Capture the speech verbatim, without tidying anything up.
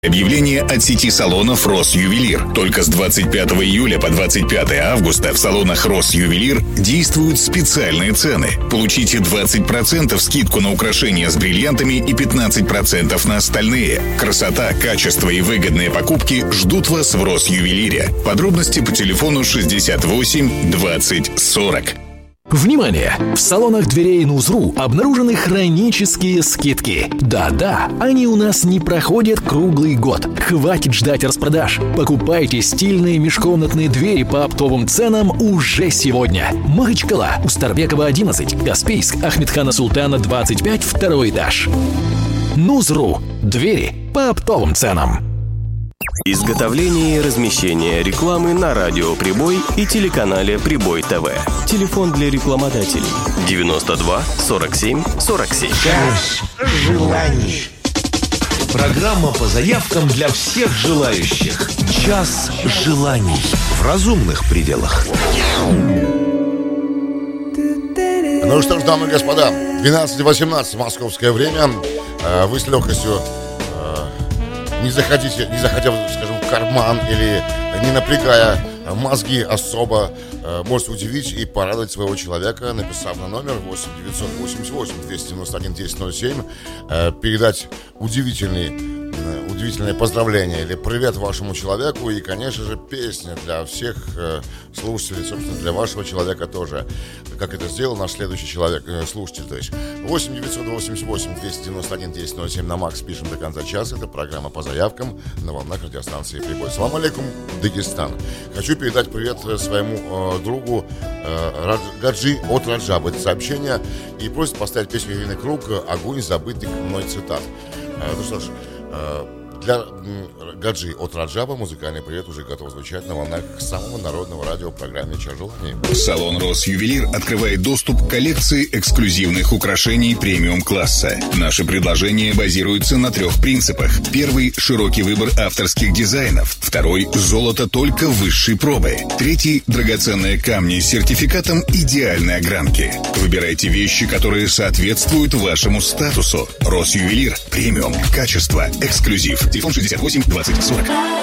Объявление от сети салонов «Россювелир». Только с двадцать пятого июля по двадцать пятое августа в салонах «Россювелир» действуют специальные цены. Получите двадцать процентов скидку на украшения с бриллиантами и пятнадцать процентов на остальные. Красота, качество и выгодные покупки ждут вас в «Россювелире». Подробности по телефону шестьдесят восемь двадцать сорок. Внимание! В салонах дверей Нузру обнаружены хронические скидки. Да-да, они у нас не проходят круглый год. Хватит ждать распродаж. Покупайте стильные межкомнатные двери по оптовым ценам уже сегодня. Махачкала, Устарбекова, одиннадцать, Каспийск, Ахмедхана Султана, двадцать пять, второй этаж. Нузру. Двери по оптовым ценам. Изготовление и размещение рекламы на радио «Прибой» и телеканале «Прибой ТВ». Телефон для рекламодателей девяносто два сорок семь сорок семь. Час желаний. Программа по заявкам для всех желающих. Час желаний. В разумных пределах. Ну что ж, дамы и господа, двенадцать восемнадцать московское время. Вы с легкостью, не заходите, не заходя, скажем, в карман или не напрягая мозги особо, можете удивить и порадовать своего человека, написав на номер восемь девятьсот восемьдесят восемь двести девяносто один десять ноль семь, передать удивительный удивительное поздравление или привет вашему человеку и, конечно же, песня для всех э, слушателей, собственно, для вашего человека тоже. Как это сделал наш следующий человек, э, слушатель, то есть восемь девятьсот восемьдесят восемь двести девяносто один десять ноль семь на Макс пишем до конца часа. Это программа по заявкам на волнах радиостанции «Прибой». Салам алейкум, Дагестан. Хочу передать привет своему э, другу э, Радж, Гаджи от Раджаба. Это сообщение и просит поставить песню Ирины Круг «Огонь забытых мной цитат». Э, ну что ж, э, для Гаджи от Раджаба музыкальный привет уже готов звучать на волнах самого народного радио в программе «Час желаний». Салон «Россювелир» открывает доступ к коллекции эксклюзивных украшений премиум-класса. Наши предложения базируются на трех принципах. Первый – широкий выбор авторских дизайнов. Второй – золото только высшей пробы. Третий – драгоценные камни с сертификатом идеальной огранки. Выбирайте вещи, которые соответствуют вашему статусу. «Россювелир» – премиум, качество, эксклюзив. Телефон шестьдесят восемь двадцать сорок.